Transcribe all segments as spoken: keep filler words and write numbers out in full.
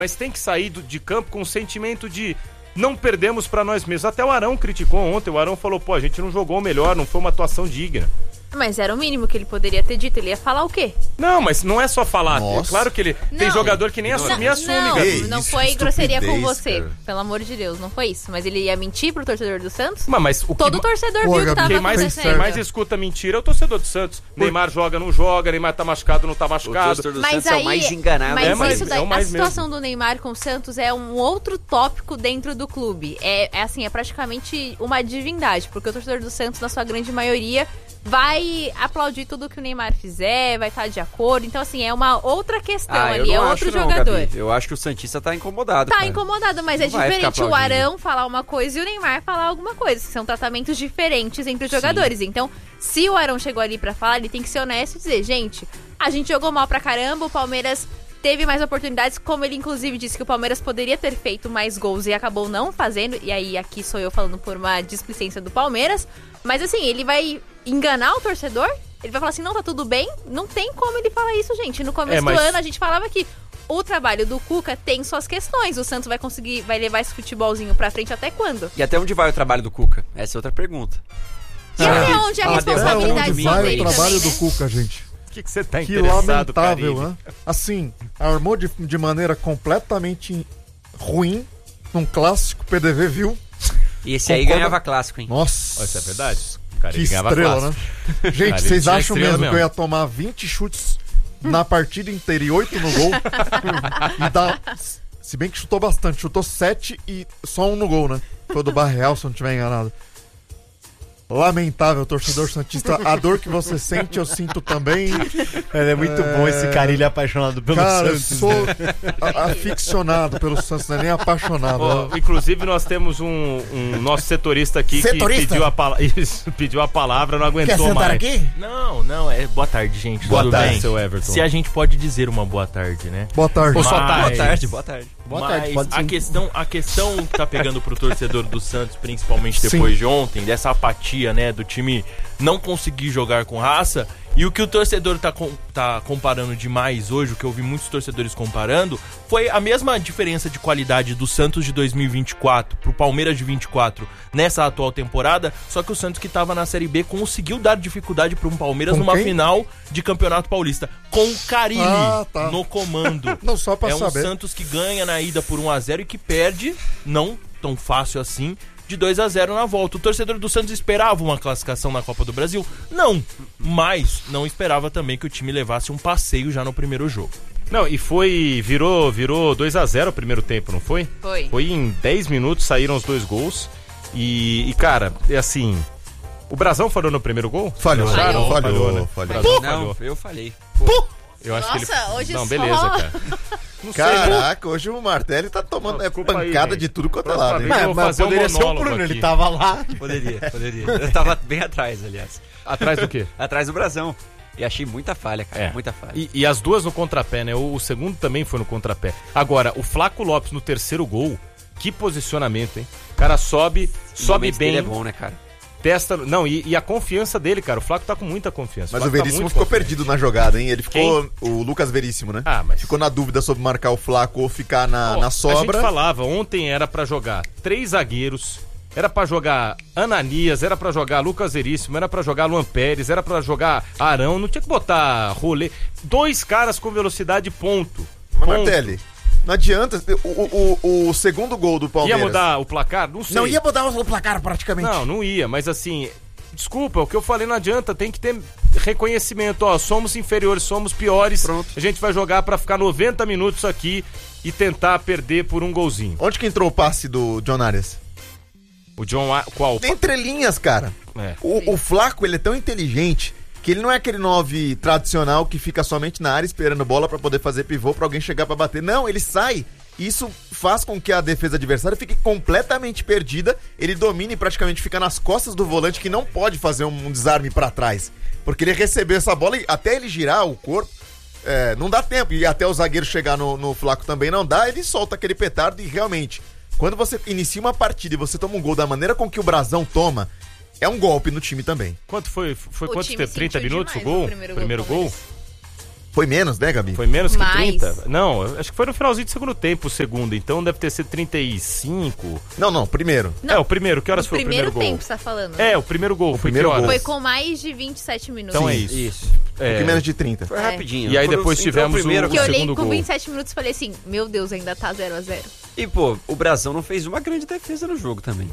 Mas tem que sair do, de campo com o sentimento de não perdemos pra nós mesmos. Até o Arão criticou ontem, o Arão falou, pô, a gente não jogou melhor, não foi uma atuação digna. Mas era o mínimo que ele poderia ter dito, ele ia falar o quê? Não, mas não é só falar. Nossa. É claro que ele Não. tem jogador que nem assumir, Não, assume, não, cara. Ei, não isso foi é grosseria com estupidez, você, cara. pelo amor de Deus, não foi isso. Mas ele ia mentir pro torcedor do Santos? Mas, mas o Todo que... torcedor Pô, viu que Gabi, tava Quem mais, acontecendo. quem mais escuta mentira é o torcedor do Santos. Neymar joga, não joga, Neymar tá machucado, não tá O machucado. torcedor do Mas Santos aí, é o mais enganado. mas É, mas isso daí, é o mais a situação do Neymar com o Santos é um outro tópico dentro do clube. É, é assim, é praticamente uma divindade, porque o torcedor do Santos, na sua grande maioria, vai aplaudir tudo que o Neymar fizer, vai estar de acordo. Então, assim, é uma outra questão Ah, eu ali, é não outro acho não, jogador. Gabi. Eu acho que o Santista tá incomodado, Tá cara. incomodado, mas Não é vai ficar diferente o aplaudindo. Arão falar uma coisa e o Neymar falar alguma coisa. São tratamentos diferentes entre os Sim. jogadores. Então, se o Arão chegou ali pra falar, ele tem que ser honesto e dizer, gente, a gente jogou mal pra caramba, o Palmeiras teve mais oportunidades, como ele inclusive disse que o Palmeiras poderia ter feito mais gols e acabou não fazendo, e aí aqui sou eu falando por uma displicência do Palmeiras, mas assim, ele vai enganar o torcedor? Ele vai falar assim, não, tá tudo bem? Não tem como ele falar isso, gente. No começo É, mas- do ano a gente falava que o trabalho do Cuca tem suas questões, o Santos vai conseguir, vai levar esse futebolzinho pra frente até quando? E até onde vai o trabalho do Cuca? Essa é outra pergunta. E até onde é a Ah, responsabilidade onde só vai dele o trabalho também, do Cuca, gente? O que, que você tá Que interessado, lamentável, Caribe? né? Assim, armou de, de maneira completamente ruim num clássico, P D V viu. E esse aí Concorda- ganhava clássico, hein? Nossa, Ó, isso é verdade? O que Caribe ganhava estrela, clássico. né? Gente, Cara, ele vocês tinha acham estrela mesmo, mesmo. que eu ia tomar vinte chutes na partida inteira e oito no gol? E dá... Se bem que chutou bastante, chutou sete e só um no gol, né? Foi o do Barreal, se eu não estiver enganado. Lamentável, torcedor santista. A dor que você sente, eu sinto também. É muito bom esse carilho apaixonado pelo Cara, eu Santos. sou a- aficionado pelo Santos, não é nem apaixonado. Ó, inclusive, nós temos um, um nosso setorista aqui Setorista? que pediu a, pala... Isso, pediu a palavra, não Quer aguentou sentar mais. aqui? Não, não, é boa tarde, gente. Boa Tudo tarde, bem? seu Everton. Se a gente pode dizer uma boa tarde, né? Boa tarde. Ô, só Mas- tarde. Boa tarde, boa tarde. Boa Mas tarde, pode a sim. questão, a questão que tá pegando pro torcedor do Santos, principalmente depois Sim. de ontem, dessa apatia, né, do time não conseguir jogar com raça, e o que o torcedor tá, com, tá comparando demais hoje, o que eu vi muitos torcedores comparando, foi a mesma diferença de qualidade do Santos de dois mil e vinte e quatro pro Palmeiras de vinte e quatro nessa atual temporada, só que o Santos que tava na Série B conseguiu dar dificuldade pro um Palmeiras Com numa quem? final de Campeonato Paulista, com o Carille Ah, tá. no comando. Não, só pra É um saber. Santos que ganha na ida por um a zero e que perde, não tão fácil assim, de dois a zero na volta. O torcedor do Santos esperava uma classificação na Copa do Brasil? Não, mas não esperava também que o time levasse um passeio já no primeiro jogo. Não, e foi. Virou, virou dois a zero o primeiro tempo, não foi? Foi. Foi em dez minutos, saíram os dois gols. E, e, cara, é assim. O Brasão falhou no primeiro gol? Falhou, Não, falhou, não, falhou, né? falhou. O Brasão Não, falhou. eu falei. Eu acho que Nossa, ele... hoje Não, só- beleza, cara. Não sei, Caraca, hoje o Martelli tá tomando Não, é, desculpa aí, pancada gente. de tudo quanto é Próxima lado, hein? vez eu Mas, vou mas fazer um poderia ser o monólogo Bruno, aqui. ele tava lá. Poderia, poderia. Eu tava bem atrás, aliás. Atrás do quê? Atrás do Brasão. E achei muita falha, cara. É. Muita falha. E, e as duas no contrapé, né? O, o segundo também foi no contrapé. Agora, o Flaco Lopes no terceiro gol, que posicionamento, hein? O cara sobe, O sobe momento bem, dele é bom, né, cara? testa... Não, e, e a confiança dele, cara. O Flaco tá com muita confiança. Mas o Flaco tá Veríssimo muito ficou confiante. perdido na jogada, hein? Ele ficou. O Lucas Veríssimo, né? Ah, mas... Ficou na dúvida sobre marcar o Flaco ou ficar na, Ó, na A sobra. gente falava, ontem era pra jogar três zagueiros, era pra jogar Ananias, era pra jogar Lucas Veríssimo, era pra jogar Luan Pérez, era pra jogar Arão, não tinha que botar rolê. Dois caras com velocidade, ponto. Mas, Ponto. Martelli, não adianta. O, o, o, o segundo gol do Ia Palmeiras. mudar o placar? Não sei. Não ia mudar o placar praticamente. Não, não ia, mas assim, desculpa, o que eu falei não adianta, tem que ter reconhecimento, ó, somos inferiores, somos piores, Pronto. a gente vai jogar pra ficar noventa minutos aqui e tentar perder por um golzinho. Onde que entrou o passe do John Arias? O John, A- qual? Entre linhas, cara. É. O, o Flaco, ele é tão inteligente que ele não é aquele nove tradicional que fica somente na área esperando bola pra poder fazer pivô pra alguém chegar pra bater. Não, ele sai. Isso faz com que a defesa adversária fique completamente perdida. Ele domina e praticamente fica nas costas do volante, que não pode fazer um, um desarme pra trás. Porque ele recebeu essa bola e até ele girar o corpo, é, não dá tempo. E até o zagueiro chegar no, no Flaco também não dá. Ele solta aquele petardo e realmente, quando você inicia uma partida e você toma um gol da maneira com que o Brasão toma, é um golpe no time também. Quanto foi? Foi O quanto time tempo? trinta sentiu minutos o demais gol? o primeiro Primeiro gol do gol? Foi menos, né, Gabi? Foi menos que Mais. trinta? Não, eu acho que foi no finalzinho do segundo tempo, o segundo. Então deve ter sido trinta e cinco. Não, não, primeiro. Não, É, o primeiro. Que horas No foi o primeiro primeiro tempo, gol? você tá falando. É, o primeiro gol. foi primeiro que horas? gol. Foi com mais de vinte e sete minutos. Então é Sim, isso. Isso. É, Um pouquinho menos de trinta. Foi É. rapidinho. E aí Quando depois entrou tivemos primeiro, o- Que eu olhei segundo com gol. vinte e sete minutos e falei assim, meu Deus, ainda tá zero a zero. E, pô, o Brasão não fez uma grande defesa no jogo também.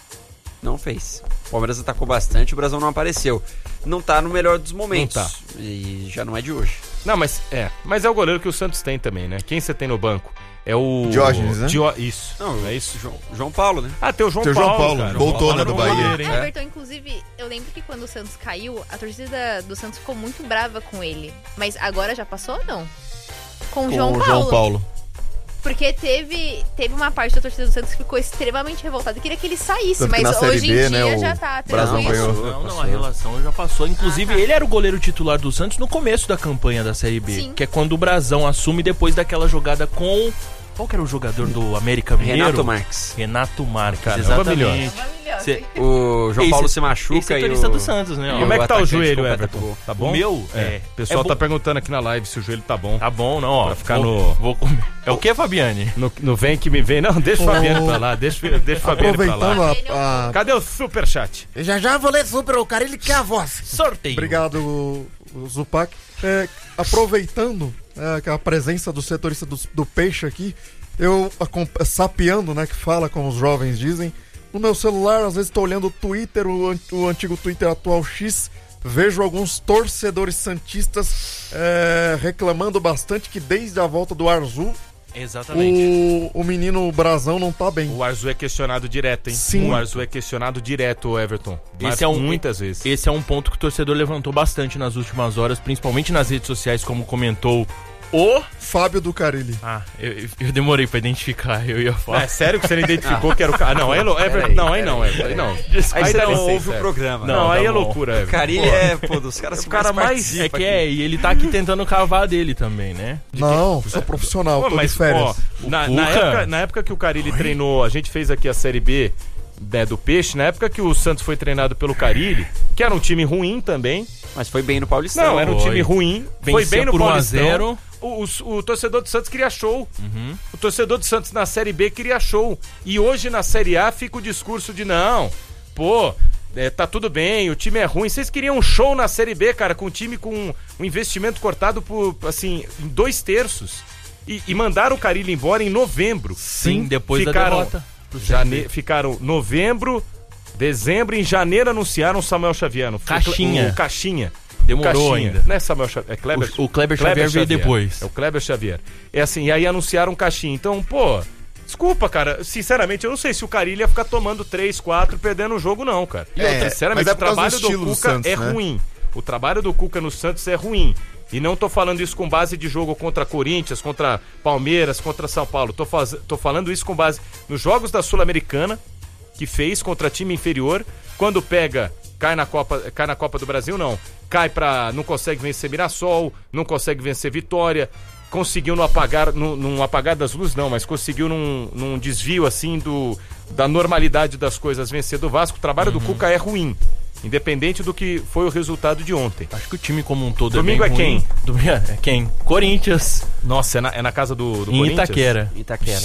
Não fez. O Palmeiras atacou bastante, o Brasão não apareceu. Não tá no melhor dos momentos. Não tá. E já não é de hoje. Não, mas é. Mas é o goleiro que o Santos tem também, né? Quem você tem no banco? É o... Diógenes, né? Dió- Isso. Não, é isso? João, João Paulo, né? Ah, tem o João Tem o Paulo, João Paulo, cara. voltou, João né, Paulo do era um Bahia. goleiro, hein? Everton, inclusive, eu lembro que quando o Santos caiu, a torcida do Santos ficou muito brava com ele. Mas agora já passou ou não? Com o Com João o Paulo. João Paulo. Porque teve, teve uma parte da torcida do Santos que ficou extremamente revoltada. Queria que ele saísse, Tanto que mas na Série hoje B, em né, dia o já tá Brasão tranquilo. ganhou. Não, não, a Passou. relação já passou. Inclusive, Ah, tá. ele era o goleiro titular do Santos no começo da campanha da Série B. Sim. Que é quando o Brasão assume depois daquela jogada com... Qual que era o jogador do América Mineiro? Renato Marques. Renato Marques, Caramba, exatamente. Cê- O João Esse- Paulo se Esse machuca é e turista o... do Santos, né? E ó. Como é que tá o atacante joelho, completa Everton? gol. Tá bom? O meu? É. É. O pessoal é bom. tá perguntando aqui na live se o joelho tá bom. Tá bom, não, ó. Pra ficar vou, no- Vou comer. É o que, Fabiane? No, no vem que me vem. Não, deixa o Ô, Fabiano pra lá. Deixa, deixa o Fabiano pra Aproveitando lá. a, a- Cadê o superchat? Já já vou ler super, o cara ele quer a voz. Sorteio. Obrigado, o- o Zupac. É, aproveitando é, que a presença do setorista do, do Peixe aqui, eu acom- sapeando, né, que fala como os jovens dizem, no meu celular, às vezes estou olhando o Twitter, o, an- o antigo Twitter atual X, vejo alguns torcedores santistas é, reclamando bastante que desde a volta do Arzu, Exatamente. o, o menino Brasão não tá bem. O Arzu é questionado direto, hein? Sim. O Arzu é questionado direto, o Everton. Mas Esse é um- muitas vezes. Esse é um ponto que o torcedor levantou bastante nas últimas horas, principalmente nas redes sociais, como comentou o... Fábio do Carilli. Ah, eu, eu demorei pra identificar, eu ia falar. É sério que você não identificou que era o cara? Não, aí, é lou- Everton, não, aí não, Everton. Aí não. Aí você dá não licença, ouve o Everton. programa. Não, Não, aí tá é bom. loucura, O Everton. Carilli é, pô, dos caras que O cara mais- participa É que aqui. é, e ele tá aqui tentando cavar dele também, né? Não, sou profissional, Pô, tô mas, de férias. ó, na, na Cuca- época, na época que o Carilli treinou, a gente fez aqui a Série B, né, do Peixe, na época que o Santos foi treinado pelo Carilli, que era um time ruim também. Mas foi bem no Paulistão. Não, era um foi. time ruim, foi Vencia bem no por um a Paulistão. zero. O, o- o torcedor do Santos queria show. Uhum. O torcedor do Santos na Série B queria show. E hoje na Série A fica o discurso de não, pô, é, tá tudo bem, o time é ruim. Vocês queriam um show na Série B, cara, com um time com um investimento cortado por, assim, em dois terços. E, e mandaram o Carilli embora em novembro. Sim, depois da ficaram, derrota pro jane... Ficaram novembro, dezembro, em janeiro anunciaram o Samuel Xavier. no- Caixinha. O Caixinha. Demorou Caixinha. ainda. Não é Samuel Xavier, é Kleber. O, o Kleber Xavier veio depois. É o Kleber Xavier. É assim, e aí anunciaram um Caixinha. Então, pô, desculpa, cara. Sinceramente, eu não sei se o Carilli ia ficar tomando três, quatro, perdendo o jogo, não, cara. E É, outra, sinceramente, mas é o por causa trabalho do do, estilo do Cuca Santos, é né? ruim. O trabalho do Cuca no Santos é ruim. E não tô falando isso com base de jogo contra Corinthians, contra Palmeiras, contra São Paulo. Tô, faz... tô falando isso com base nos jogos da Sul-Americana, que fez contra time inferior. Quando pega, cai na Copa, cai na Copa do Brasil, não. Cai pra. Não consegue vencer Mirassol, não consegue vencer Vitória. Conseguiu no apagar, no, num apagar das luzes, não, mas conseguiu num, num desvio assim do, da normalidade das coisas vencer do Vasco. O trabalho do Cuca é ruim. Independente do que foi o resultado de ontem. Acho que o time como um todo Domingo é bem é ruim. Domingo é quem? Corinthians, Nossa, é na, é na casa do, do em Corinthians? Itaquera. Itaquera.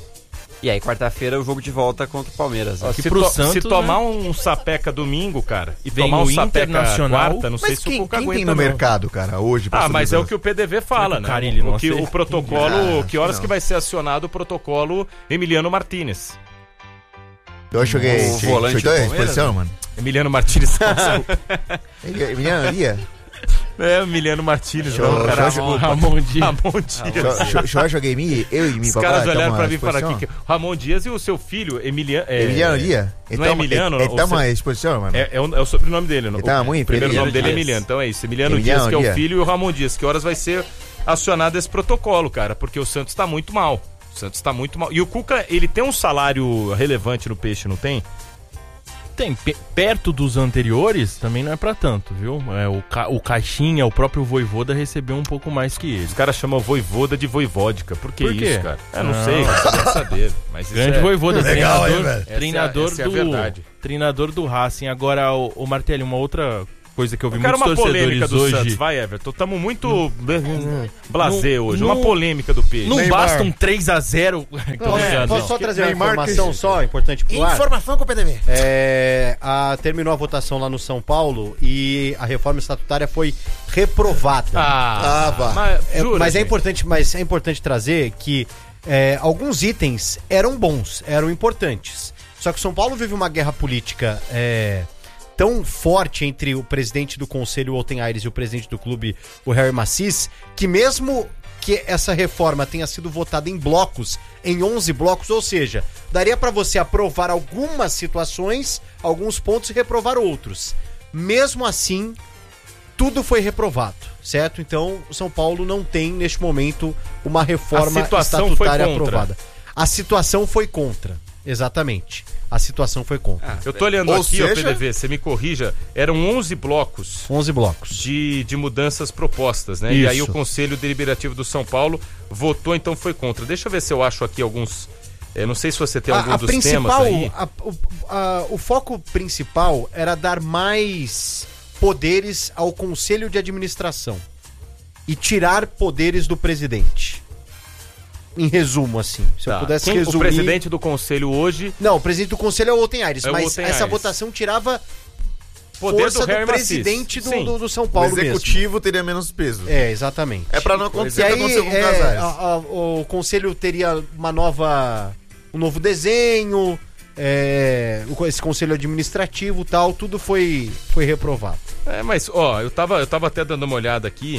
E aí, quarta-feira, o jogo de volta contra o Palmeiras. né? Ó, Que se, pro to- Santos, se tomar né? um sapeca domingo, cara, e Vem tomar um o sapeca Internacional. quarta, não sei Mas se o quem, Cuca quem aguenta tem no não. mercado, cara, hoje? pra Ah, mas é o subir que o P D V fala, Será que né? o Carilli não o, que, aceita? o protocolo, Ah, que horas não. que vai ser acionado o protocolo Emiliano Martinez. Eu cheguei. O volante do Cheguei à Palmeiras, exposição, mano. Emiliano Martinez. Ele- Emiliano Dia. é, Emiliano Martinez. Show, não, cara, show, show. Ramon Dias. Ramon Dias. Só joguei mim, eu e mim, Os caras olharam pra mim e falaram aqui que Ramon Dias e o seu filho, Emiliano... É, Emiliano Dia? Não é Emiliano? Ele tá ou uma se- exposição, mano. É, é, o, é o sobrenome dele. não? Ele tá o muito primeiro feliz. nome dele é Dias. Emiliano. Então é isso. Emiliano, Emiliano Dias, que é o Dias. filho, e o Ramon Dias. Que horas vai ser acionado esse protocolo, cara? Porque o Santos tá muito mal. O Santos tá muito mal. E o Cuca, ele tem um salário relevante no Peixe, não tem? Tem, pe- perto dos anteriores, também não é pra tanto, viu? É, o, ca, o Caixinha, o próprio Voivoda recebeu um pouco mais que ele. Os caras chamam Voivoda de Voivódica. Por que Por quê? isso, cara? Eu não, Não. sei, eu queria saber. Mas isso Grande é... Voivoda, Legal, hein, treinador, velho? Essa é a- treinador essa é a do verdade. treinador do Racing. Agora, o, o Martelli, uma outra coisa que eu vi Eu quero muitos uma polêmica torcedores do hoje. Santos, vai, Everton. Tamo muito blasé Não- hoje. não- Uma polêmica do Peixe. Não Neymar. basta um três a zero. Posso, É, posso não. só trazer uma Neymar informação que- só, importante pro ar? Informação com o P D V. É, a, terminou a votação lá no São Paulo e a reforma estatutária foi reprovada. Ah, Ah, vá. mas, É, jura, mas, é gente? importante, mas é importante trazer que é, alguns itens eram bons, eram importantes. Só que o São Paulo vive uma guerra política é, tão forte entre o presidente do conselho, o Alten Aires, e o presidente do clube, o Harry Macis, que mesmo que essa reforma tenha sido votada em blocos, em onze blocos, ou seja, daria para você aprovar algumas situações, alguns pontos e reprovar outros. Mesmo assim, tudo foi reprovado, certo? Então, o São Paulo não tem, neste momento, uma reforma A situação estatutária foi contra. aprovada. A situação foi contra, exatamente. A situação foi contra. Eu tô olhando Ou aqui, ó, seja- P D V, você me corrija, eram onze blocos onze blocos. de, de mudanças propostas, né? E Isso. aí o Conselho Deliberativo do São Paulo votou, então foi contra. Deixa eu ver se eu acho aqui alguns... Eu não sei se você tem algum a, a dos principal, temas aí. a- o, a- o foco principal era dar mais poderes ao Conselho de Administração e tirar poderes do presidente. Em resumo, assim. Se eu Tá. pudesse Quem- resumir... O presidente do Conselho hoje, Não, o presidente do conselho é o Alten Aires, É o mas Alten essa Aires. votação tirava poder força do do, Harry Macis. presidente do, Sim. do, do São O Paulo executivo teria menos peso. mesmo. É, exatamente. É pra não E acontecer o que aí, aconteceu com o é, Casares. a- a- o conselho teria uma nova, um novo desenho, é, o- esse conselho administrativo e tal, tudo foi, foi reprovado. É, mas, ó, eu tava, eu tava até dando uma olhada aqui.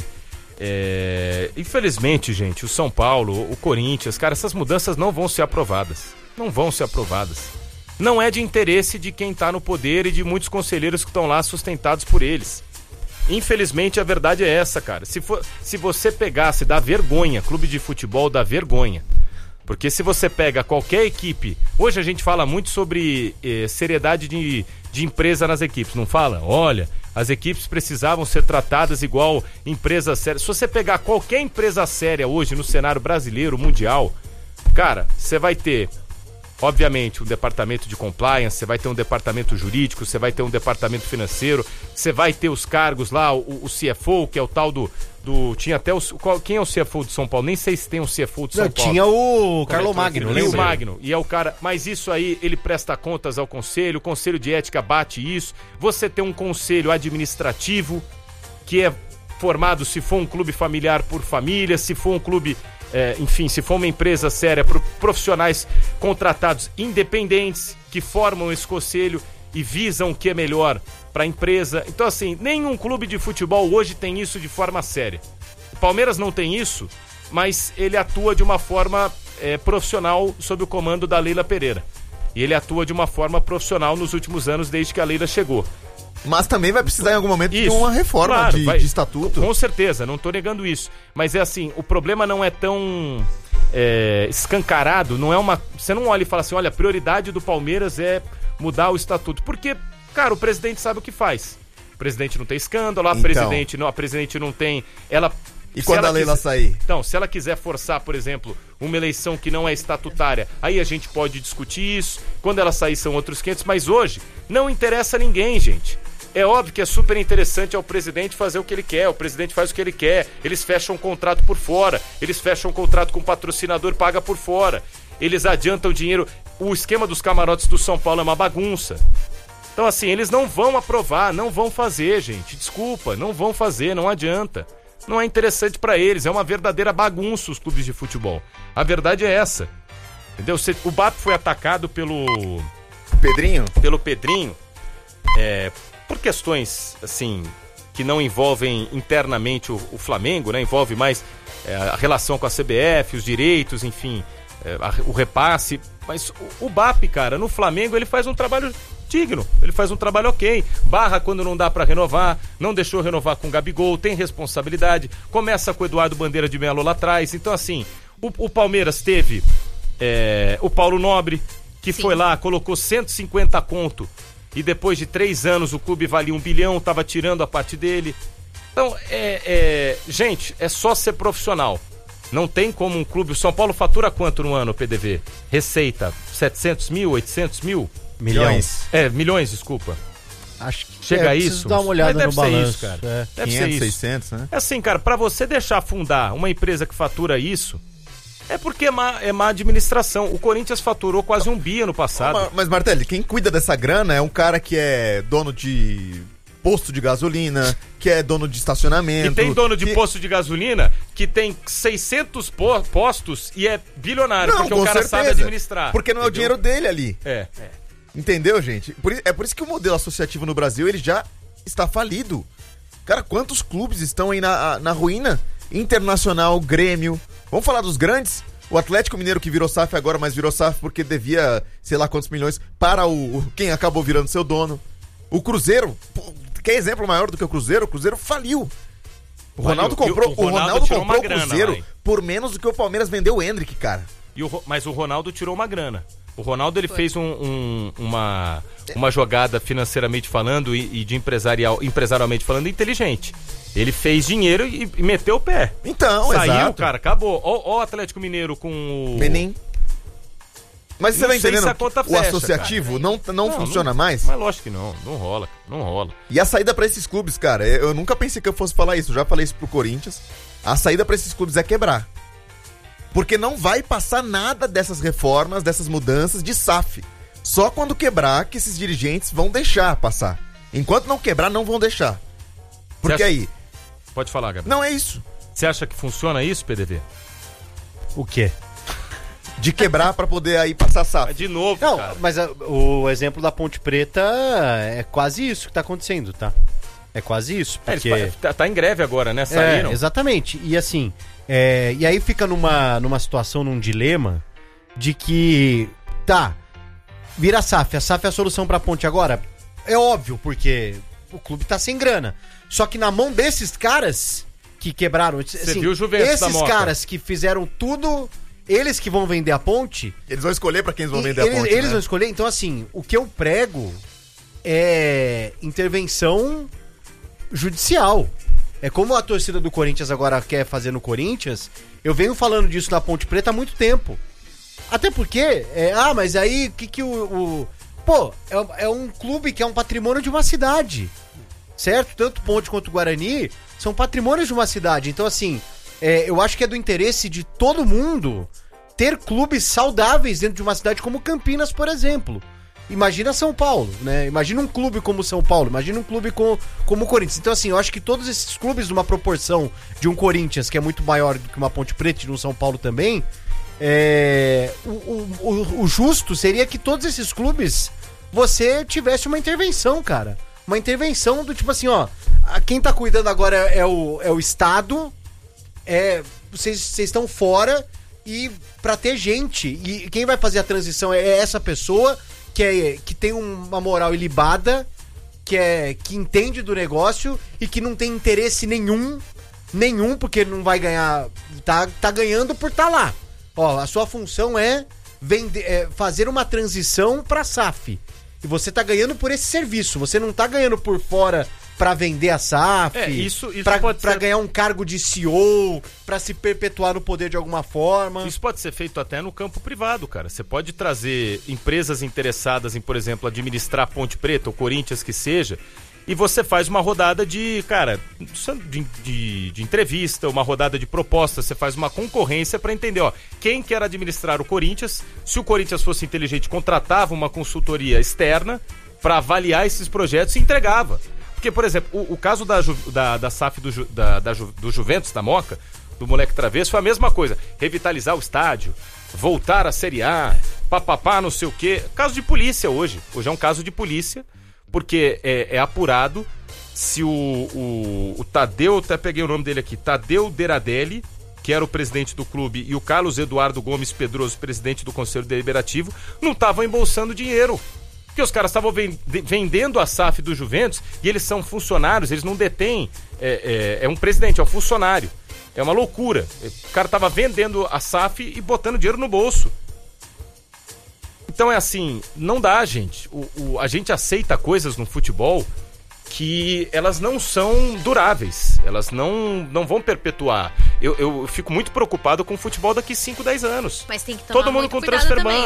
É, infelizmente, gente, o São Paulo, o Corinthians, cara, essas mudanças não vão ser aprovadas. Não vão ser aprovadas. Não é de interesse de quem tá no poder e de muitos conselheiros que estão lá sustentados por eles. Infelizmente, a verdade é essa, cara. Se, for, se você pegasse, dá vergonha, clube de futebol dá vergonha. Porque se você pega qualquer equipe... Hoje a gente fala muito sobre eh, seriedade de, de empresa nas equipes, não fala? Olha, as equipes precisavam ser tratadas igual empresas sérias. Se você pegar qualquer empresa séria hoje no cenário brasileiro, mundial, cara, você vai ter, obviamente, um departamento de compliance, você vai ter um departamento jurídico, você vai ter um departamento financeiro, você vai ter os cargos lá, o, o C F O, que é o tal do... do tinha até o... Qual, quem é o C F O do São Paulo? Nem sei se tem um C F O do São Não, Paulo. tinha o Carlo Magno, E o lembra? Magno, e é o cara, mas isso aí, ele presta contas ao conselho, o conselho de ética bate isso, você tem um conselho administrativo, que é formado, se for um clube familiar, por família, se for um clube, é, enfim, se for uma empresa séria, por profissionais contratados independentes, que formam esse conselho e visam o que é melhor para a empresa. Então, assim, nenhum clube de futebol hoje tem isso de forma séria. O Palmeiras não tem isso, mas ele atua de uma forma é, profissional sob o comando da Leila Pereira. E ele atua de uma forma profissional nos últimos anos, desde que a Leila chegou. Mas também vai precisar em algum momento de Isso, uma reforma claro, de, vai- de estatuto. Com certeza, não tô negando isso. Mas é assim, o problema não é tão é, escancarado, não é uma... Você não olha e fala assim, olha, a prioridade do Palmeiras é mudar o estatuto. Porque, cara, o presidente sabe o que faz. O presidente não tem escândalo, a Então. presidente não, a presidente não tem... Ela, E se quando ela a Leila quiser- sair? Então, se ela quiser forçar, por exemplo, uma eleição que não é estatutária, aí a gente pode discutir isso. Quando ela sair são outros quinhentos, mas hoje não interessa a ninguém, gente. É óbvio que é super interessante ao presidente fazer o que ele quer, o presidente faz o que ele quer, eles fecham um contrato por fora, eles fecham um contrato com o patrocinador, paga por fora, eles adiantam dinheiro. O esquema dos camarotes do São Paulo é uma bagunça. Então, assim, eles não vão aprovar, não vão fazer, gente. Desculpa, não vão fazer, não adianta. Não é interessante pra eles, é uma verdadeira bagunça os clubes de futebol. A verdade é essa. Entendeu? Cê- O B A P foi atacado pelo, Pedrinho? pelo Pedrinho, é, por questões, assim, que não envolvem internamente o, o Flamengo, né? Envolve mais é, a relação com a C B F, os direitos, enfim, é, a- o repasse. Mas o, o B A P, cara, no Flamengo ele faz um trabalho digno, ele faz um trabalho ok. Barra quando não dá pra renovar, não deixou renovar com o Gabigol, tem responsabilidade. Começa com o Eduardo Bandeira de Melo lá atrás. Então, assim, o, o Palmeiras teve é, o Paulo Nobre, que Sim. foi lá, colocou cento e cinquenta conto. E depois de três anos o clube valia um bilhão, tava tirando a parte dele. Então, é, é, gente, é só ser profissional. Não tem como um clube... O São Paulo fatura quanto no ano, P D V? Receita, setecentos mil, oitocentos mil? Milhões. É, milhões, desculpa. Acho que Chega a preciso isso? dar uma olhada Mas no deve ser balanço. isso, cara. É. Deve ser quinhentos, isso. seiscentos, né? É assim, cara, pra você deixar afundar uma empresa que fatura isso, é porque é má, é má administração. O Corinthians faturou quase um bi ano passado. Mas, mas, Martelli, quem cuida dessa grana é um cara que é dono de posto de gasolina, que é dono de estacionamento. E tem dono de que... posto de gasolina que tem seiscentos po- postos e é bilionário, Não, porque com o cara certeza. sabe administrar. Porque não é o entendeu? dinheiro dele ali. É, é. Entendeu, gente? Por i- é por isso que o modelo associativo no Brasil ele já está falido. Cara, quantos clubes estão aí na, na ruína? Internacional, Grêmio. Vamos falar dos grandes? O Atlético Mineiro que virou S A F agora, mas virou S A F porque devia sei lá quantos milhões para o, o- quem acabou virando seu dono. O Cruzeiro, pô, quer exemplo maior do que o Cruzeiro? O Cruzeiro faliu. O Ronaldo Faliu. comprou, E o o Ronaldo Ronaldo tirou comprou uma o grana, Cruzeiro vai. por menos do que o Palmeiras vendeu o Endrick, cara. E o Ro- mas o Ronaldo tirou uma grana. O Ronaldo ele fez um, um- uma, uma jogada financeiramente falando e, e de empresarial, empresarialmente falando inteligente. Ele fez dinheiro e, e meteu o pé. Então, Saiu, exato. cara, acabou. Ó, ó o Atlético Mineiro com o... Benin. Mas você Não tá sei se entendendo? a conta O fecha, associativo não, não, funciona não- mais? Mas lógico que não, não rola, não rola. E a saída pra esses clubes, cara, eu eu nunca pensei que eu fosse falar isso, eu já falei isso pro Corinthians. A saída pra esses clubes é quebrar. Porque não vai passar nada dessas reformas, dessas mudanças de S A F. Só quando quebrar que esses dirigentes vão deixar passar. Enquanto não quebrar, não vão deixar. Porque Você acha- aí, Pode falar, Gabriel. não é isso. Você acha que funciona isso, P D V? O quê? De quebrar pra poder aí passar S A F. De novo, Não, cara. mas a- o exemplo da Ponte Preta é quase isso que tá acontecendo, tá? É quase isso, É, eles porque... pa- tá, tá em greve agora, né? É, Saíram. exatamente. E assim, é, e aí fica numa, numa situação, num dilema de que, tá, vira a S A F. A S A F é a solução pra Ponte agora? É óbvio, porque o clube tá sem grana. Só que na mão desses caras que quebraram... Assim, viu o Juventus da esses Moca? caras que fizeram tudo, eles que vão vender a Ponte... Eles vão escolher pra quem eles vão E vender eles, a ponte, eles né? vão escolher, então assim, o que eu prego é intervenção judicial. É como a torcida do Corinthians agora quer fazer no Corinthians, eu venho falando disso na Ponte Preta há muito tempo. Até porque, é, ah, mas aí o que que o... o- pô, é, é um clube que é um patrimônio de uma cidade, certo? Tanto Ponte quanto Guarani são patrimônios de uma cidade. Então assim, é, eu acho que é do interesse de todo mundo ter clubes saudáveis dentro de uma cidade como Campinas, por exemplo. Imagina São Paulo, né? Imagina um clube como São Paulo, imagina um clube com, como o Corinthians. Então, assim, eu acho que todos esses clubes, numa proporção de um Corinthians, que é muito maior do que uma Ponte Preta e de um São Paulo também, é, o, o, o- o justo seria que todos esses clubes você tivesse uma intervenção, cara. Uma intervenção do tipo assim, ó, a- quem tá cuidando agora é, é o, é o Estado, é, vocês vocês estão fora e pra ter gente, e quem vai fazer a transição é essa pessoa que, é, que tem uma moral ilibada, que, é, que entende do negócio e que não tem interesse nenhum, nenhum, porque não vai ganhar, tá, tá ganhando por tá lá. Ó, a sua função é, vender, é fazer uma transição pra S A F. E você tá ganhando por esse serviço, você não tá ganhando por fora pra vender a S A F, É, isso- isso pra, pode pra ser- ganhar um cargo de C E O, pra se perpetuar no poder de alguma forma. Isso pode ser feito até no campo privado, cara. Você pode trazer empresas interessadas em, por exemplo, administrar Ponte Preta ou Corinthians que seja, e você faz uma rodada de, cara, de, de, de entrevista, uma rodada de propostas, você faz uma concorrência pra entender, ó, quem quer administrar o Corinthians. Se o Corinthians fosse inteligente, contratava uma consultoria externa pra avaliar esses projetos e entregava. Porque, por exemplo, o, o caso da, Ju- da, da S A F do, Ju- da, da Ju- do Juventus, da Moca, do moleque travesso, foi a mesma coisa. Revitalizar o estádio, voltar à Série A, papapá, não sei o quê. Caso de polícia hoje. Hoje é um caso de polícia, porque é, é apurado se o, o, o Tadeu, até peguei o nome dele aqui, Tadeu Deradelli, que era o presidente do clube, e o Carlos Eduardo Gomes Pedroso, presidente do Conselho Deliberativo, não estavam embolsando dinheiro. Porque os caras estavam ven- de- vendendo a S A F do Juventus e eles são funcionários, eles não detêm. É, é, é um presidente, é um funcionário. É uma loucura. O cara tava vendendo a S A F e botando dinheiro no bolso. Então é assim, não dá, gente. O, o- a gente aceita coisas no futebol que elas não são duráveis. Elas não, não vão perpetuar. Eu, eu fico muito preocupado com o futebol daqui cinco, dez anos. Mas tem que tomar Todo mundo muito com cuidado transfer também, ban. né?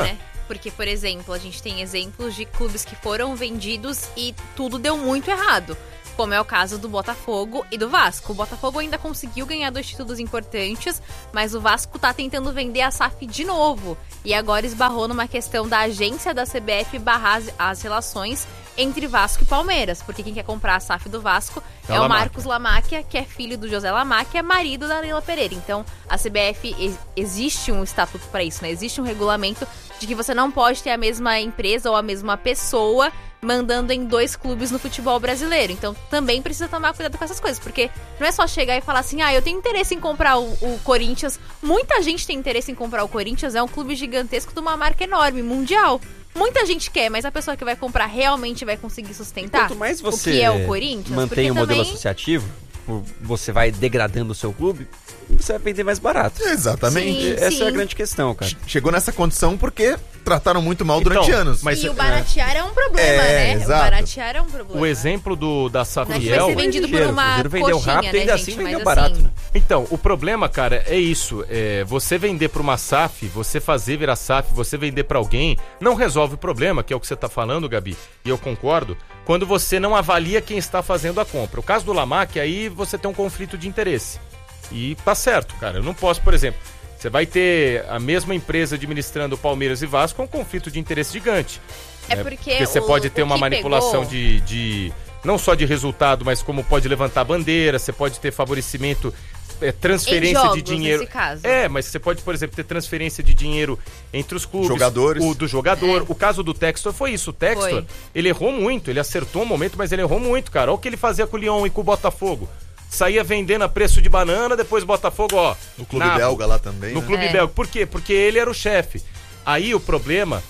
Porque, por exemplo, a gente tem exemplos de clubes que foram vendidos e tudo deu muito errado. Como é o caso do Botafogo e do Vasco. O Botafogo ainda conseguiu ganhar dois títulos importantes, mas o Vasco tá tentando vender a S A F de novo. E agora esbarrou numa questão da agência da C B F barrar as, as relações entre Vasco e Palmeiras. Porque quem quer comprar a S A F do Vasco é, é o Marcos Lamáquia, que é filho do José Lamáquia, marido da Leila Pereira. Então, a C B F, ex- existe um estatuto para isso, né? Existe um regulamento de que você não pode ter a mesma empresa ou a mesma pessoa mandando em dois clubes no futebol brasileiro. Então, também precisa tomar cuidado com essas coisas, porque não é só chegar e falar assim, ah, eu tenho interesse em comprar o, o Corinthians. Muita gente tem interesse em comprar o Corinthians, é um clube gigantesco de uma marca enorme, mundial. Muita gente quer, mas a pessoa que vai comprar realmente vai conseguir sustentar Quanto mais você o que é o Corinthians? mantém o modelo também... associativo, você vai degradando o seu clube, você vai vender mais barato. Exatamente. Sim, Essa sim. é a grande questão, cara. Chegou nessa condição porque trataram muito mal durante Então, anos. mas- E o baratear é um problema, É, né? exato. O baratear é um problema. O exemplo do, da Não é que vai Safiel... ser vendido por Ligeiro, uma o Cruzeiro vendeu coxinha, rápido, né, ainda gente? assim Mas vendeu assim, barato, né? Então, o problema, cara, é isso. É, você vender pra uma S A F, você fazer virar S A F, você vender pra alguém, não resolve o problema, que é o que você tá falando, Gabi, e eu concordo, quando você não avalia quem está fazendo a compra. O caso do Lamac, aí você tem um conflito de interesse. E tá certo, cara. Eu não posso, por exemplo, você vai ter a mesma empresa administrando Palmeiras e Vasco, é um conflito de interesse gigante. É né? porque você o- pode ter o uma que manipulação pegou- de, de... Não só de resultado, mas como pode levantar bandeira, você pode ter favorecimento, é, transferência Em jogos, de dinheiro. nesse caso. É, mas você pode, por exemplo, ter transferência de dinheiro entre os clubes. Jogadores. O do jogador. O caso do Textor foi isso. O Textor, Foi. ele errou muito. Ele acertou um momento, mas ele errou muito, cara. Olha o que ele fazia com o Lyon e com o Botafogo. Saía vendendo a preço de banana, depois Botafogo, ó. No clube nabo. belga lá também. No né? clube É. belga. Por quê? Porque ele era o chefe. Aí o problema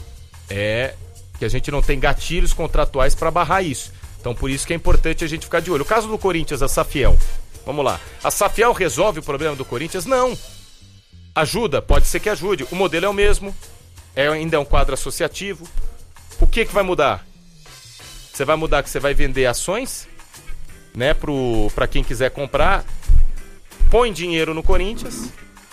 é que a gente não tem gatilhos contratuais pra barrar isso. Então por isso que é importante a gente ficar de olho. O caso do Corinthians, a Safiel. Vamos lá. A Safiel resolve o problema do Corinthians? Não. Ajuda? Pode ser que ajude. O modelo é o mesmo. É, ainda é um quadro associativo. O que que vai mudar? Você vai mudar que você vai vender ações, né, pro, pra quem quiser comprar. Põe dinheiro no Corinthians.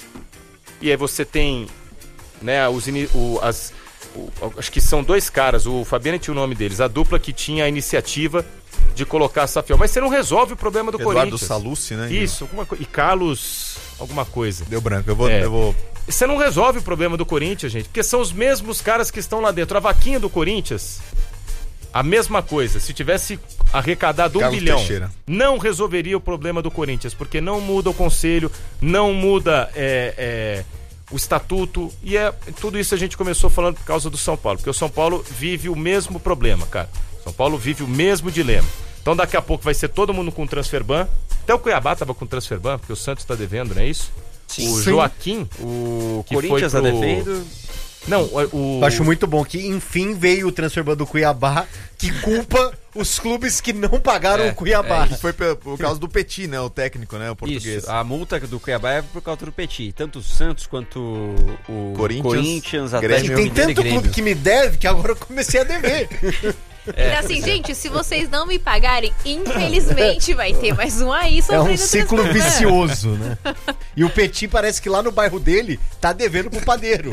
E aí você tem, né, os, ini- o, as, o- acho que são dois caras, o Fabiano tinha o nome deles, a dupla que tinha a iniciativa de colocar a Safiel. Mas você não resolve o problema do Eduardo Corinthians. Salucci, né? Isso, alguma coisa. E Carlos, alguma coisa. Deu branco. Eu vou... É. Eu vou... Você não resolve o problema do Corinthians, gente, porque são os mesmos caras que estão lá dentro. A vaquinha do Corinthians, a mesma coisa. Se tivesse arrecadado um Carlos bilhão, Teixeira. não resolveria o problema do Corinthians, porque não muda o conselho, não muda é, é, o estatuto. E é, tudo isso a gente começou falando por causa do São Paulo, porque o São Paulo vive o mesmo problema, cara. São Paulo vive o mesmo dilema. Então daqui a pouco vai ser todo mundo com transfer ban. Até o Cuiabá tava com transfer ban, porque o Santos tá devendo, não é isso? Sim. O Sim. Joaquim, O que Corinthians foi tá pro- devendo. não, o, o- Eu acho muito bom que, enfim, veio o transfer ban do Cuiabá, que culpa os clubes que não pagaram É, o Cuiabá. Que foi pe- por causa do Petit, né? O técnico, né? O português. Isso, a multa do Cuiabá é por causa do Petit. Tanto o Santos quanto o Corinthians, Corinthians, Grêmio. Atlético E tem Mineiro e tanto Grêmio. clube que me deve que agora eu comecei a dever. Então, assim, gente, se vocês não me pagarem, infelizmente vai ter mais um aí É sofrendo um ciclo transfer ban. vicioso, né? E o Petit parece que lá no bairro dele tá devendo pro padeiro.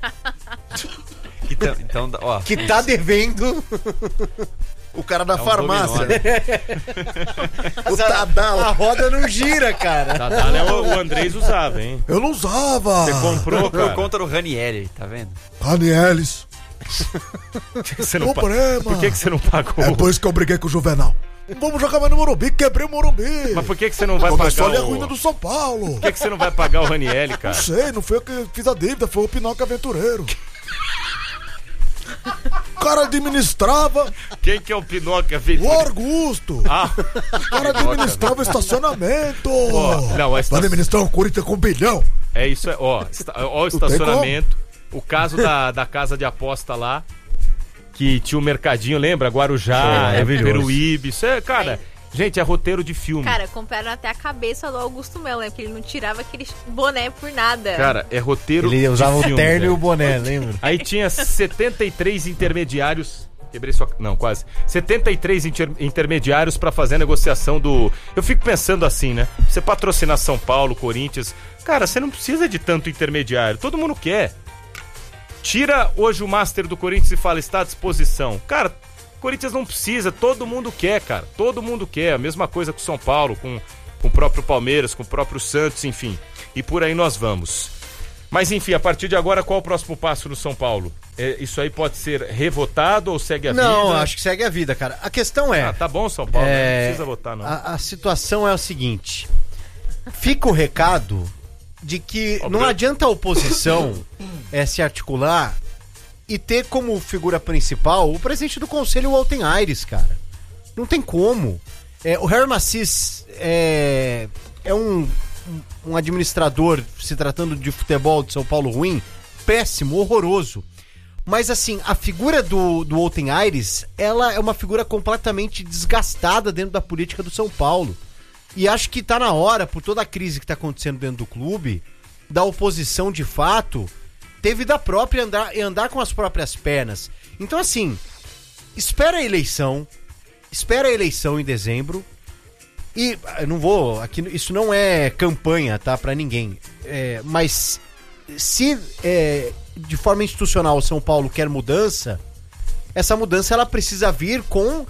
Então, então, ó, Que tá devendo. O cara da É um farmácia. dominó, né? O Tadala. A roda não gira, cara. Tadá, né, o, o Andrés usava, hein? Eu não usava. Você comprou, por cara. conta do Ranieri, tá vendo? Danielis. Por que você não pa- Problema. Por que, que você não pagou? É por isso que eu briguei com o Juvenal. Vamos jogar mais no Morumbi, quebrei o Morumbi. Mas por que, que você não vai Começou ali pagar a o... ruína do São Paulo. Por que, que você não vai pagar o Ranieri, cara? Não sei, não foi eu que fiz a dívida, foi o Pinóquio Aventureiro. O cara administrava Quem que é o Pinóquio? o Augusto. Ah, O cara administrava o estacionamento. Ó, não, a esta- Vai administrar um Corinthians com um bilhão. é isso, é, ó, esta- ó o estacionamento, o caso da, da casa de aposta lá, que tinha o mercadinho, lembra? Guarujá, É, é, maravilhoso. Peruíbe, isso é, cara, gente, é roteiro de filme. Cara, compraram até a cabeça do Augusto Melo, né? Porque ele não tirava aquele boné por nada. Cara, é roteiro Ele usava de o filme, terno e velho. o boné, lembra? Aí tinha setenta e três intermediários. Quebrei sua. Não, quase. setenta e três inter- intermediários pra fazer a negociação do. Eu fico pensando assim, né? Você patrocinar São Paulo, Corinthians. Cara, você não precisa de tanto intermediário. Todo mundo quer. Tira hoje o Master do Corinthians e fala, está à disposição. Cara, o Corinthians não precisa, todo mundo quer, cara. Todo mundo quer. A mesma coisa com o São Paulo, com, com o próprio Palmeiras, com o próprio Santos, enfim. E por aí nós vamos. Mas enfim, a partir de agora, qual o próximo passo no São Paulo? É, isso aí pode ser revotado ou segue a não, vida? Não, acho que segue a vida, cara. A questão é... Ah, tá bom, São Paulo, é, não precisa votar, não. A, a situação é o seguinte. Fica o recado de que Ó, não Bruno. adianta a oposição é, se articular e ter como figura principal o presidente do conselho, o Walter Aires, cara. Não tem como. É, o Harry Macis é, é um, um administrador, se tratando de futebol de São Paulo, ruim, péssimo, horroroso. Mas assim, a figura do, do Walter Aires, ela é uma figura completamente desgastada dentro da política do São Paulo. E acho que tá na hora, por toda a crise que tá acontecendo dentro do clube, da oposição de fato, ter vida própria e andar, e andar com as próprias pernas. Então assim, espera a eleição, espera a eleição em dezembro, e eu não vou, aqui, isso não é campanha, tá, pra ninguém, é, mas se é, de forma institucional o São Paulo quer mudança, essa mudança ela precisa vir com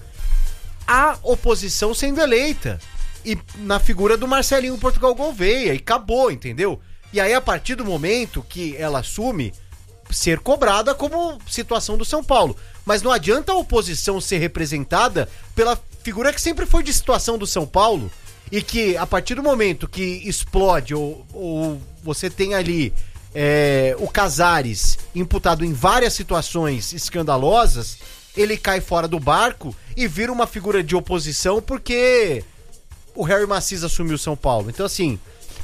a oposição sendo eleita. E na figura do Marcelinho Portugal Gouveia, e acabou, entendeu? E aí, a partir do momento que ela assume, ser cobrada como situação do São Paulo. Mas não adianta a oposição ser representada pela figura que sempre foi de situação do São Paulo, e que, a partir do momento que explode, ou, ou você tem ali é, o Casares imputado em várias situações escandalosas, ele cai fora do barco e vira uma figura de oposição porque o Harry Macis assumiu o São Paulo. Então, assim,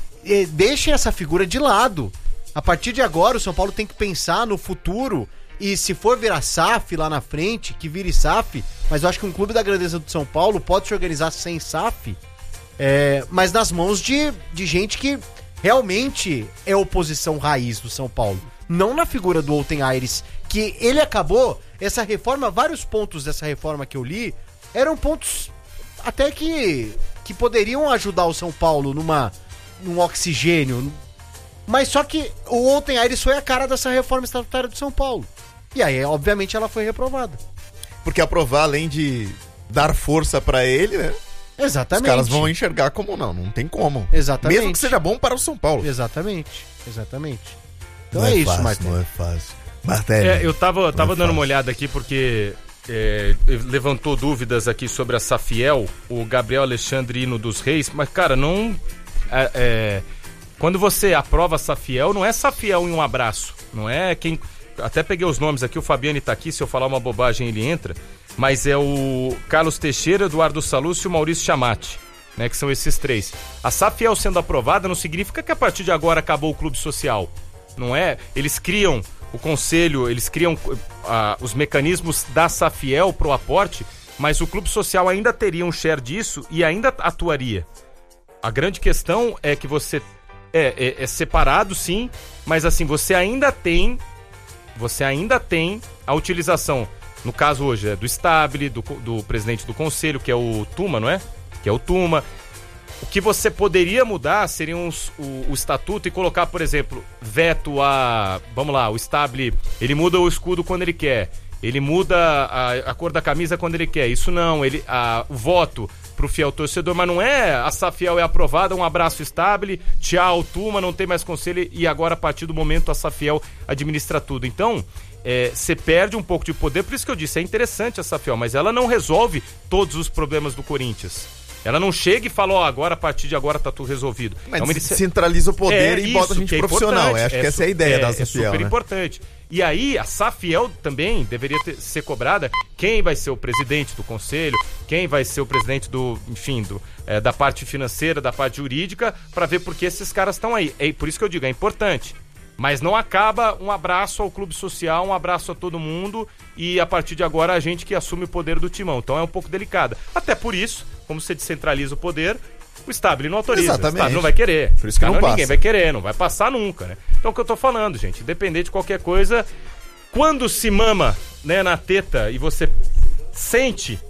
deixem essa figura de lado. A partir de agora, o São Paulo tem que pensar no futuro. E se for virar S A F lá na frente, que vire S A F. Mas eu acho que um clube da grandeza do São Paulo pode se organizar sem S A F, é, mas nas mãos de, de gente que realmente é oposição raiz do São Paulo. Não na figura do Walter Aires, que ele acabou, essa reforma, vários pontos dessa reforma que eu li, eram pontos até que... que poderiam ajudar o São Paulo numa, num oxigênio. Mas só que o Walter Aires foi a cara dessa reforma estatutária do São Paulo. E aí, obviamente, ela foi reprovada. Porque aprovar, além de dar força pra ele, né? Exatamente. Os caras vão enxergar como não, não tem como. Exatamente. Mesmo que seja bom para o São Paulo. Exatamente, exatamente. Então não é, é isso, fácil, Martelo. não é fácil. Martelo. É, eu tava, tava é dando fácil. uma olhada aqui porque é, levantou dúvidas aqui sobre a Safiel, o Gabriel Alexandre Hino dos Reis, mas cara, não... É, é, quando você aprova a Safiel, não é Safiel em um abraço, não é quem... Até peguei os nomes aqui, o Fabiano tá aqui, se eu falar uma bobagem ele entra, mas é o Carlos Teixeira, Eduardo Salúcio e o Maurício Chamati, né, que são esses três. A Safiel sendo aprovada não significa que a partir de agora acabou o clube social, não é? Eles criam o conselho, eles criam uh, os mecanismos da Safiel pro aporte, mas o clube social ainda teria um share disso e ainda atuaria. A grande questão é que você é, é, é separado, sim, mas assim, você ainda tem você ainda tem a utilização, no caso hoje é do Stabile, do, do presidente do conselho, que é o Tuma, não é? Que é o Tuma. O que você poderia mudar seria uns, o, o estatuto e colocar, por exemplo, veto a... Vamos lá, o Stabile, ele muda o escudo quando ele quer. Ele muda a, a cor da camisa quando ele quer. Isso não, ele, a, o voto pro fiel torcedor, mas não é a Safiel é aprovada, um abraço Stabile, tchau, Tuma, não tem mais conselho e agora a partir do momento a Safiel administra tudo. Então, você é, perde um pouco de poder, por isso que eu disse, é interessante a Safiel, mas ela não resolve todos os problemas do Corinthians. Ela não chega e fala, ó, oh, agora, a partir de agora tá tudo resolvido. Mas é uma... centraliza o poder é, e bota a gente é profissional. Acho que é essa é a ideia é, da Safiel, É super né? importante. E aí, a Safiel também deveria ter, ser cobrada quem vai ser o presidente do conselho, quem vai ser o presidente do, enfim, do, é, da parte financeira, da parte jurídica, para ver por que esses caras estão aí. É por isso que eu digo, é importante. Mas não acaba um abraço ao clube social, um abraço a todo mundo e a partir de agora a gente que assume o poder do timão. Então é um pouco delicada. Até por isso, como você descentraliza o poder, o Stabile não autoriza. Exatamente. O Stabile não vai querer. Por isso que Cara, não passa. Ninguém vai querer, não vai passar nunca, né? Então é o que eu tô falando, gente. Independente de qualquer coisa, quando se mama, né, na teta e você sente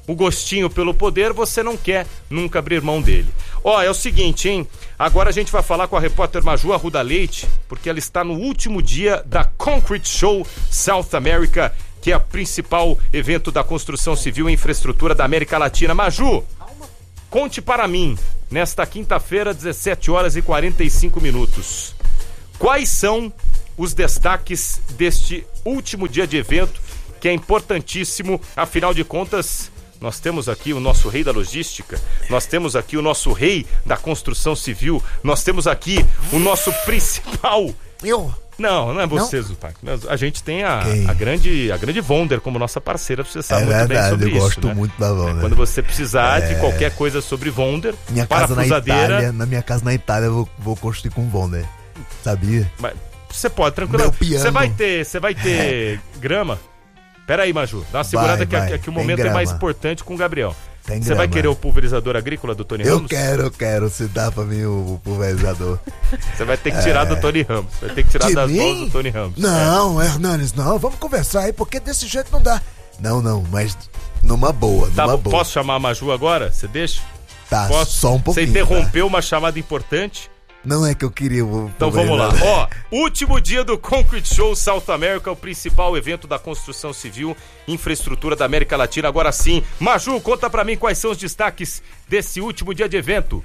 o gostinho pelo poder, você não quer nunca abrir mão dele. Ó, é o seguinte, hein? Agora a gente vai falar com a repórter Maju Arruda Leite, porque ela está no último dia da Concrete Show South America, que é o principal evento da construção civil e infraestrutura da América Latina. Maju, conte para mim, nesta quinta-feira, dezessete horas e quarenta e cinco minutos, quais são os destaques deste último dia de evento, que é importantíssimo, afinal de contas, nós temos aqui o nosso rei da logística, nós temos aqui o nosso rei da construção civil, nós temos aqui o nosso principal... Eu? Não, não é você, Zupac. A gente tem a, a grande a grande Wonder como nossa parceira, você sabe é muito verdade, bem sobre eu isso, gosto né? muito da Wonder. Quando você precisar é... de qualquer coisa sobre Wonder, minha casa na Itália, na minha casa na Itália eu vou, vou construir com Wonder, sabia? Mas você pode, tranquilo. Você vai ter, você vai ter é. grama? Pera aí, Maju, dá uma segurada vai, que, vai. que o momento é mais importante com o Gabriel. Você vai querer o pulverizador agrícola do Tony eu Ramos? Eu quero, eu quero. Se dá pra mim o, o pulverizador. Você vai ter que tirar é... do Tony Ramos. Vai ter que tirar de das mim? mãos do Tony Ramos. Não, é. Hernanes, não. Vamos conversar aí, porque desse jeito não dá. Não, não, mas numa boa, numa tá, boa. Posso chamar a Maju agora? Você deixa? Tá, Posso? só um pouquinho. Você interrompeu tá. uma chamada importante. Não é que eu queria... O então vamos lá. Ó, último dia do Concrete Show South America, o principal evento da construção civil e infraestrutura da América Latina. Agora sim, Maju, conta pra mim quais são os destaques desse último dia de evento.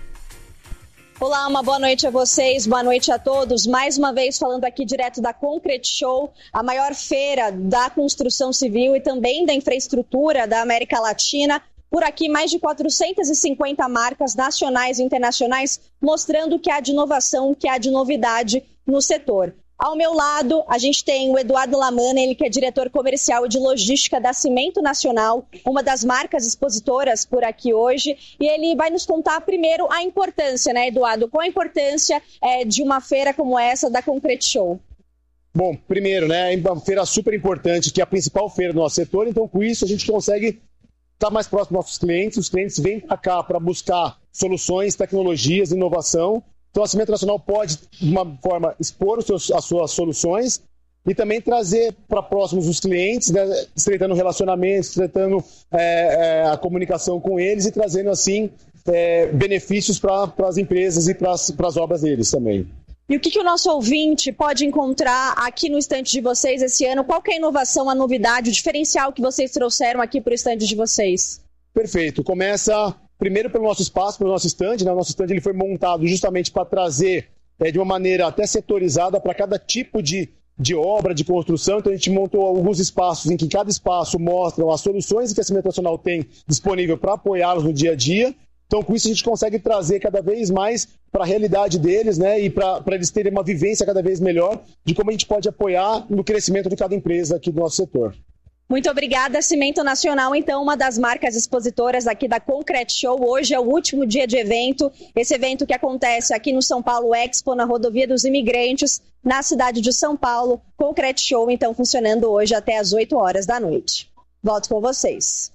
Olá, uma boa noite a vocês, boa noite a todos. Mais uma vez falando aqui direto da Concrete Show, a maior feira da construção civil e também da infraestrutura da América Latina. Por aqui, mais de quatrocentas e cinquenta marcas nacionais e internacionais mostrando o que há de inovação, o que há de novidade no setor. Ao meu lado, a gente tem o Eduardo Lamana, ele que é diretor comercial e de logística da Cimento Nacional, uma das marcas expositoras por aqui hoje, e ele vai nos contar primeiro a importância, né, Eduardo? Qual a importância é, de uma feira como essa da Concrete Show? Bom, primeiro, né, é uma feira super importante, que é a principal feira do nosso setor, então com isso a gente consegue estar mais próximo dos nossos clientes, os clientes vêm para cá para buscar soluções, tecnologias, inovação. Então a Cimento Nacional pode, de uma forma, expor os seus, as suas soluções e também trazer para próximos os clientes, né, estreitando relacionamentos, estreitando é, é, a comunicação com eles e trazendo, assim, é, benefícios para as empresas e para as obras deles também. E o que, que o nosso ouvinte pode encontrar aqui no estande de vocês esse ano? Qual que é a inovação, a novidade, o diferencial que vocês trouxeram aqui para o estande de vocês? Perfeito. Começa primeiro pelo nosso espaço, pelo nosso estande. Né? O nosso estande ele foi montado justamente para trazer é, de uma maneira até setorizada para cada tipo de, de obra, de construção. Então a gente montou alguns espaços em que cada espaço mostra as soluções que a Cimento Nacional tem disponível para apoiá-los no dia a dia. Então, com isso, a gente consegue trazer cada vez mais para a realidade deles, né? E para eles terem uma vivência cada vez melhor de como a gente pode apoiar no crescimento de cada empresa aqui do nosso setor. Muito obrigada, Cimento Nacional, então, uma das marcas expositoras aqui da Concrete Show. Hoje é o último dia de evento, esse evento que acontece aqui no São Paulo Expo, na Rodovia dos Imigrantes, na cidade de São Paulo. Concrete Show, então, funcionando hoje até às oito horas da noite. Volto com vocês.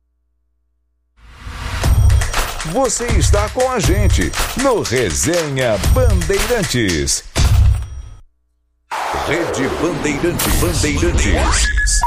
Você está com a gente no Resenha Bandeirantes. Rede Bandeirantes. Bandeirantes.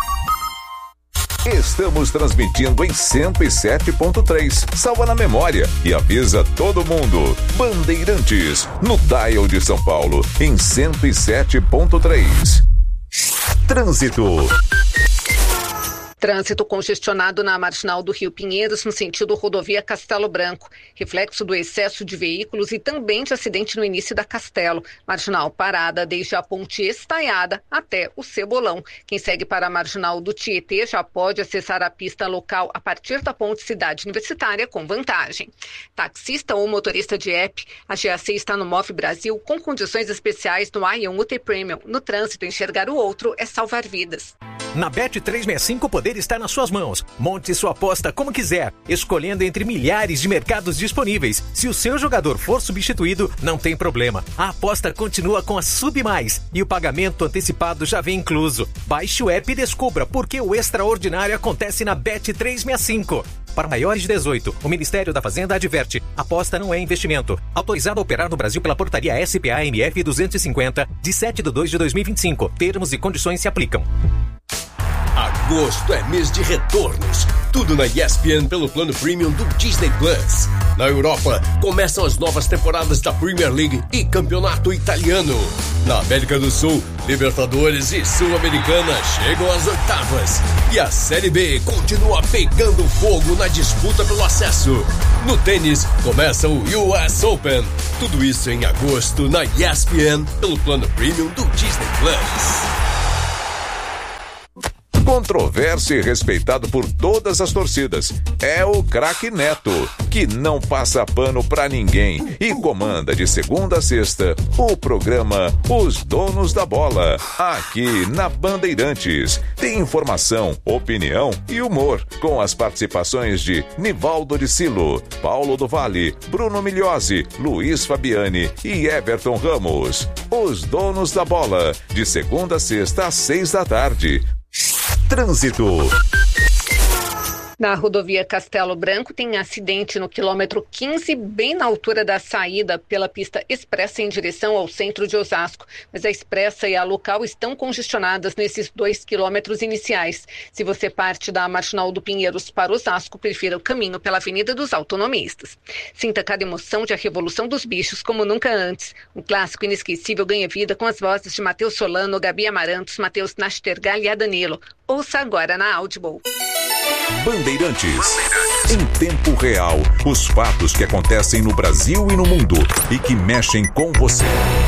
Estamos transmitindo em cento e sete ponto três. Salva na memória e avisa todo mundo. Bandeirantes, no dial de São Paulo, em cento e sete ponto três. Trânsito. Trânsito congestionado na Marginal do Rio Pinheiros, no sentido rodovia Castelo Branco. Reflexo do excesso de veículos e também de acidente no início da Castelo. Marginal parada desde a Ponte Estaiada até o Cebolão. Quem segue para a Marginal do Tietê já pode acessar a pista local a partir da Ponte Cidade Universitária com vantagem. Taxista ou motorista de app, a G A C está no Move Brasil com condições especiais no Ion U T Premium. No trânsito, enxergar o outro é salvar vidas. Na Bet trezentos e sessenta e cinco, o poder está nas suas mãos. Monte sua aposta como quiser, escolhendo entre milhares de mercados disponíveis. Se o seu jogador for substituído, não tem problema. A aposta continua com a Sub Mais e o pagamento antecipado já vem incluso. Baixe o app e descubra por que o extraordinário acontece na Bet trezentos e sessenta e cinco. Para maiores de dezoito, o Ministério da Fazenda adverte: aposta não é investimento. Autorizado a operar no Brasil pela portaria S P A M F duzentos e cinquenta, de sete de dois de dois mil e vinte e cinco. Termos e condições se aplicam. Agora Agosto é mês de retornos. Tudo na E S P N pelo plano premium do Disney Plus. Na Europa, começam as novas temporadas da Premier League e Campeonato Italiano. Na América do Sul, Libertadores e Sul-Americana chegam às oitavas. E a Série B continua pegando fogo na disputa pelo acesso. No tênis, começa o U S Open. Tudo isso em agosto na E S P N pelo plano premium do Disney Plus. Controverso e respeitado por todas as torcidas. É o craque Neto, que não passa pano pra ninguém e comanda de segunda a sexta o programa Os Donos da Bola, aqui na Bandeirantes. Tem informação, opinião e humor, com as participações de Nivaldo de Silo, Paulo do Vale, Bruno Migliosi, Luiz Fabiani e Everton Ramos. Os Donos da Bola, de segunda a sexta às seis da tarde. Trânsito. Na rodovia Castelo Branco tem acidente no quilômetro quinze, bem na altura da saída pela pista expressa em direção ao centro de Osasco. Mas a expressa e a local estão congestionadas nesses dois quilômetros iniciais. Se você parte da Marginal do Pinheiros para Osasco, prefira o caminho pela Avenida dos Autonomistas. Sinta cada emoção de A Revolução dos Bichos como nunca antes. Um clássico inesquecível ganha vida com as vozes de Matheus Solano, Gabi Amarantos, Matheus Nastergal e Adanilo. Ouça agora na Audible. Bandeirantes. Em tempo real, os fatos que acontecem no Brasil e no mundo e que mexem com você.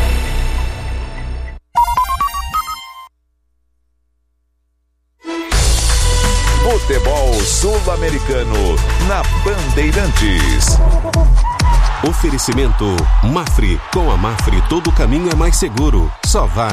Futebol Sul-Americano na Bandeirantes. Oferecimento Mafre. Com a Mafre todo caminho é mais seguro. Só vai.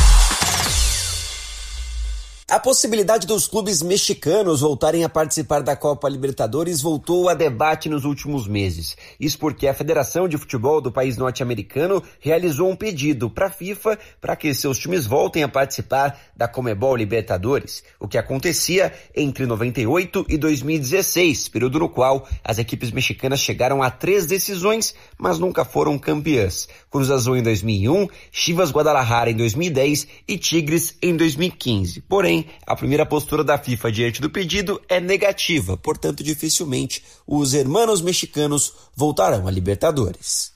A possibilidade dos clubes mexicanos voltarem a participar da Copa Libertadores voltou a debate nos últimos meses. Isso porque a Federação de Futebol do país norte-americano realizou um pedido para a FIFA para que seus times voltem a participar da Conmebol Libertadores, o que acontecia entre noventa e oito e dois mil e dezesseis, período no qual as equipes mexicanas chegaram a três decisões, mas nunca foram campeãs. Cruz Azul em dois mil e um, Chivas Guadalajara em dois mil e dez e Tigres em dois mil e quinze. Porém, a primeira postura da FIFA diante do pedido é negativa, portanto, dificilmente os hermanos mexicanos voltarão à Libertadores.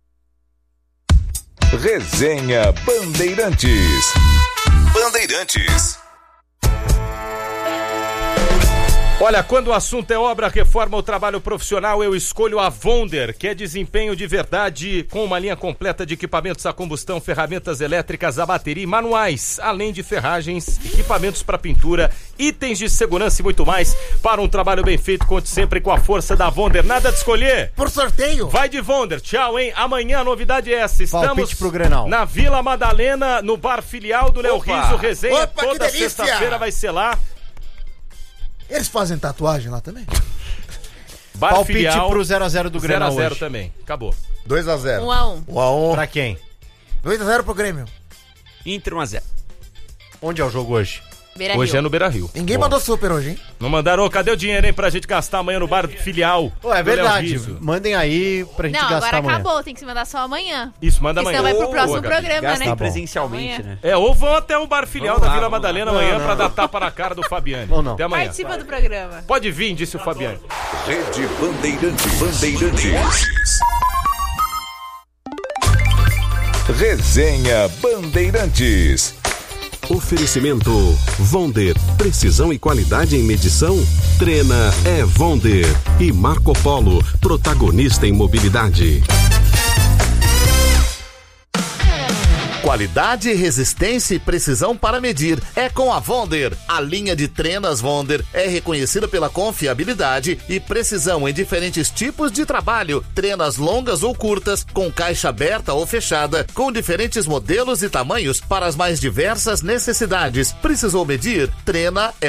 Resenha Bandeirantes. Bandeirantes. Olha, quando o assunto é obra, reforma ou trabalho profissional, eu escolho a Vonder, que é desempenho de verdade, com uma linha completa de equipamentos a combustão, ferramentas elétricas a bateria e manuais, além de ferragens, equipamentos para pintura, itens de segurança e muito mais. Para um trabalho bem feito, conte sempre com a força da Vonder. Nada de escolher. Por sorteio. Vai de Vonder. Tchau, hein? Amanhã a novidade é essa. Estamos pro Grenal. Na Vila Madalena, no bar filial do Léo Rizzo. Resenha Opa, toda sexta-feira vai ser lá. Eles fazem tatuagem lá também? Bar Palpite filial, pro zero a zero do Grenal zero a zero hoje. também. Acabou. dois a zero. um a um. um a um. Pra quem? dois a zero pro Grêmio. Inter um a zero. Onde é o jogo hoje? Beira Hoje Rio. é no Beira Rio. Ninguém Bom. mandou super hoje, hein? Não mandaram? Cadê o dinheiro, hein, pra gente gastar amanhã no bar filial? Oh, é do Léo verdade. Rizzo? Mandem aí pra gente Não, gastar agora amanhã. acabou, tem que se mandar só amanhã. Isso, manda Porque amanhã. senão vai pro próximo Boa, Gabi. programa, Gastem né? presencialmente, Amanhã. né? É, ou vão até o bar filial Vamos da lá, Vila vamos Madalena lá. amanhã Não, pra não, dar não. tapa na cara do Fabiane. Não, não. Até amanhã. Participa do programa. Pode vir, disse o Fabiane. Rede Bandeirantes. Bandeirantes. Resenha Bandeirantes. Oferecimento Vonder. Precisão e qualidade em medição? Trena é Vonder. E Marco Polo, protagonista em mobilidade. Qualidade, resistência e precisão para medir é com a Vonder. A linha de trenas Vonder é reconhecida pela confiabilidade e precisão em diferentes tipos de trabalho. Trenas longas ou curtas, com caixa aberta ou fechada, com diferentes modelos e tamanhos para as mais diversas necessidades. Precisou medir? Trena é